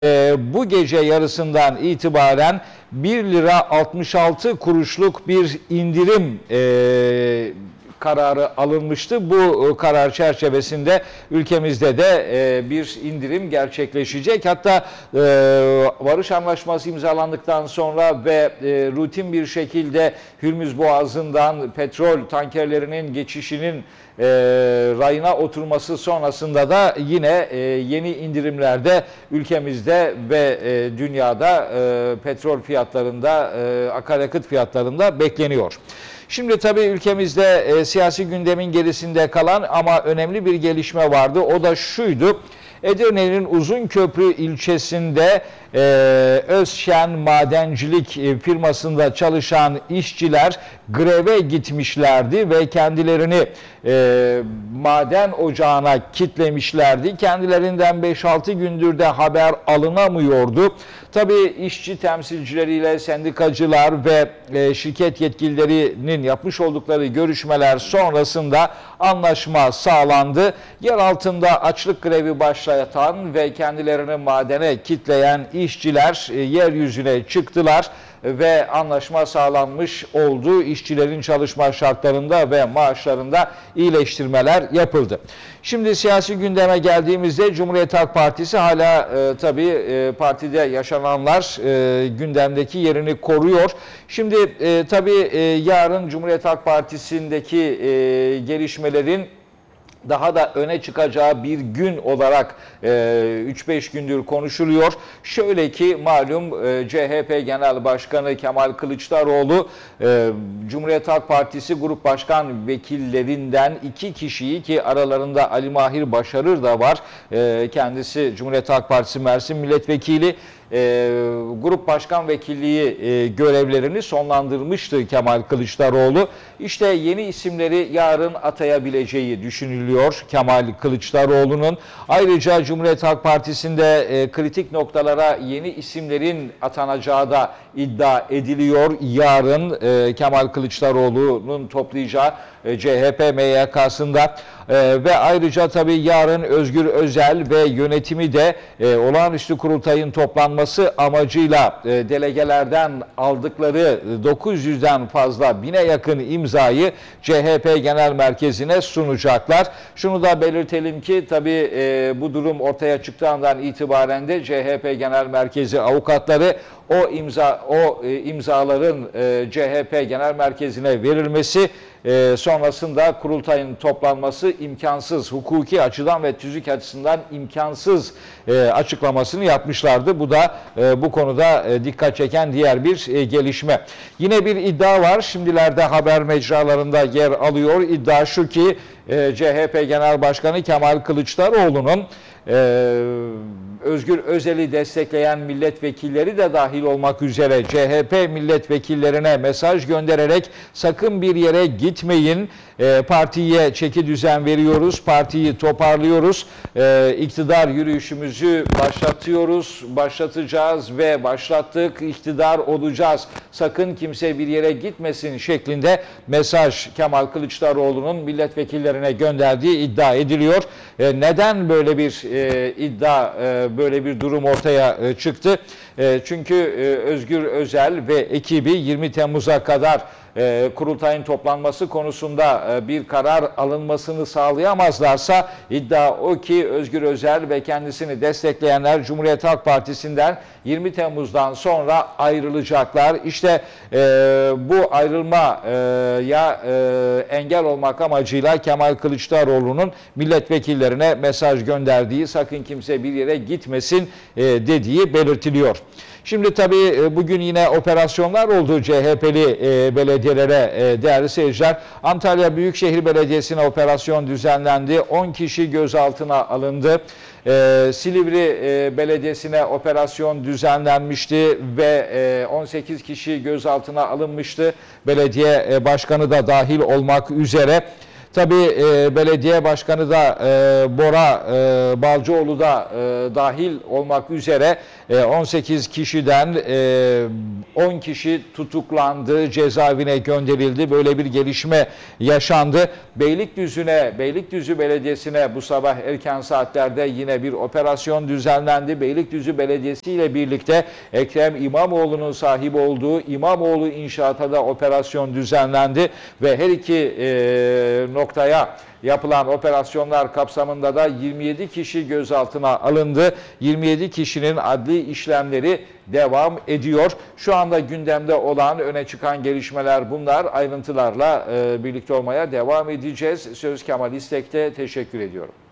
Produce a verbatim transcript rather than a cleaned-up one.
e, bu gece yarısından itibaren bir lira altmış altı kuruşluk bir indirim e, kararı alınmıştı. Bu e, karar çerçevesinde ülkemizde de e, bir indirim gerçekleşecek. Hatta e, barış anlaşması imzalandıktan sonra ve e, rutin bir şekilde Hürmüz Boğazı'ndan petrol tankerlerinin geçişinin e, rayına oturması sonrasında da yine e, yeni indirimlerde ülkemizde ve e, dünyada e, petrol fiyatlarında, e, akaryakıt fiyatlarında bekleniyor. Şimdi tabii ülkemizde e, siyasi gündemin gerisinde kalan ama önemli bir gelişme vardı. O da şuydu. Edirne'nin Uzunköprü ilçesinde e, Özşen Madencilik firmasında çalışan işçiler greve gitmişlerdi ve kendilerini e, maden ocağına kitlemişlerdi. Kendilerinden beş altı gündür de haber alınamıyordu. Tabii işçi temsilcileriyle sendikacılar ve e, şirket yetkililerinin yapmış oldukları görüşmeler sonrasında anlaşma sağlandı. Yer altında açlık grevi başlatan ve kendilerini madene kitleyen işçiler e, yeryüzüne çıktılar ve anlaşma sağlanmış oldu. İşçilerin çalışma şartlarında ve maaşlarında iyileştirmeler yapıldı. Şimdi siyasi gündeme geldiğimizde Cumhuriyet Halk Partisi hala e, tabii e, partide yaşananlar e, gündemdeki yerini koruyor. Şimdi e, tabii e, yarın Cumhuriyet Halk Partisi'ndeki e, gelişmelerin daha da öne çıkacağı bir gün olarak üç beş gündür konuşuluyor. Şöyle ki malum e, C H P Genel Başkanı Kemal Kılıçdaroğlu e, Cumhuriyet Halk Partisi Grup Başkan Vekillerinden iki kişiyi, ki aralarında Ali Mahir Başarır da var. E, kendisi Cumhuriyet Halk Partisi Mersin Milletvekili. E, grup başkan vekilliği e, görevlerini sonlandırmıştı Kemal Kılıçdaroğlu. İşte yeni isimleri yarın atayabileceği düşünülüyor Kemal Kılıçdaroğlu'nun. Ayrıca Cumhuriyet Halk Partisi'nde e, kritik noktalara yeni isimlerin atanacağı da iddia ediliyor. Yarın e, Kemal Kılıçdaroğlu'nun toplayacağı e, C H P M Y K'sında e, ve ayrıca tabii yarın Özgür Özel ve yönetimi de e, olağanüstü kurultayın toplanması amacıyla e, delegelerden aldıkları dokuz yüzden fazla bine yakın imzayı C H P Genel Merkezi'ne sunacaklar. Şunu da belirtelim ki tabii e, bu durum ortaya çıktığından itibaren de C H P Genel Merkezi avukatları o imza o e, imzaların e, C H P Genel Merkezi'ne verilmesi e, sonrasında kurultayın toplanması imkansız, hukuki açıdan ve tüzük açısından imkansız e, açıklamasını yapmışlardı. Bu da e, bu konuda e, dikkat çeken diğer bir e, gelişme. Yine bir iddia var. Şimdilerde haber mecralarında yer alıyor. İddia şu ki e, C H P Genel Başkanı Kemal Kılıçdaroğlu'nun Ee, Özgür Özel'i destekleyen milletvekilleri de dahil olmak üzere C H P milletvekillerine mesaj göndererek sakın bir yere gitmeyin, e, partiye çeki düzen veriyoruz, partiyi toparlıyoruz, e, iktidar yürüyüşümüzü başlatıyoruz, başlatacağız ve başlattık, iktidar olacağız, sakın kimse bir yere gitmesin şeklinde mesaj Kemal Kılıçdaroğlu'nun milletvekillerine gönderdiği iddia ediliyor. E, neden böyle bir e, iddia, e, böyle bir durum ortaya e, çıktı? E, çünkü e, Özgür Özel ve ekibi yirmi Temmuz'a kadar e, kurultayın toplanması konusunda e, bir karar alınmasını sağlayamazlarsa iddia o ki Özgür Özel ve kendisini destekleyenler Cumhuriyet Halk Partisi'nden yirmi Temmuz'dan sonra ayrılacaklar. İşte e, bu ayrılmaya e, engel olmak amacıyla Kemal Kılıçdaroğlu'nun milletvekillerine mesaj gönderdiği, sakın kimse bir yere gitmesin e, dediği belirtiliyor. Şimdi tabii bugün yine operasyonlar oldu C H P'li e, belediyelere e, değerli seyirciler. Antalya Büyükşehir Belediyesi'ne operasyon düzenlendi. on kişi gözaltına alındı. E, Silivri e, Belediyesi'ne operasyon düzenlenmişti ve e, on sekiz kişi gözaltına alınmıştı. Belediye e, başkanı da dahil olmak üzere. Tabii e, belediye başkanı da e, Bora e, Balcıoğlu da e, dahil olmak üzere e, on sekiz kişiden e, on kişi tutuklandı, cezaevine gönderildi. Böyle bir gelişme yaşandı. Beylikdüzü'ne, Beylikdüzü Belediyesi'ne bu sabah erken saatlerde yine bir operasyon düzenlendi. Beylikdüzü Belediyesi ile birlikte Ekrem İmamoğlu'nun sahibi olduğu İmamoğlu İnşaat'a da operasyon düzenlendi ve her iki e, noktaya yapılan operasyonlar kapsamında da yirmi yedi kişi gözaltına alındı. yirmi yedi kişinin adli işlemleri devam ediyor. Şu anda gündemde olan öne çıkan gelişmeler bunlar. Ayrıntılarla e, birlikte olmaya devam edeceğiz. Söz Kemal İstek'te, teşekkür ediyorum.